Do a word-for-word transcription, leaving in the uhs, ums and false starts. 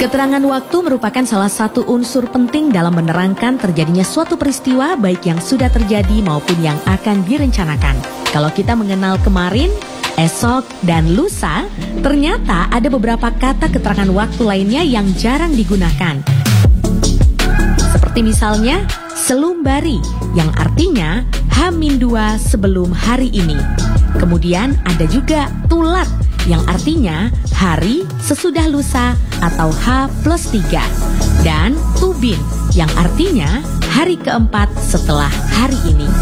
Keterangan waktu merupakan salah satu unsur penting dalam menerangkan terjadinya suatu peristiwa baik yang sudah terjadi maupun yang akan direncanakan. Kalau kita mengenal kemarin, esok, dan lusa, ternyata ada beberapa kata keterangan waktu lainnya yang jarang digunakan. Seperti misalnya, selumbari, yang artinya H minus dua sebelum hari ini. Kemudian ada juga tulat, yang artinya hari sesudah lusa atau H plus tiga. Dan tubin, yang artinya hari keempat setelah hari ini.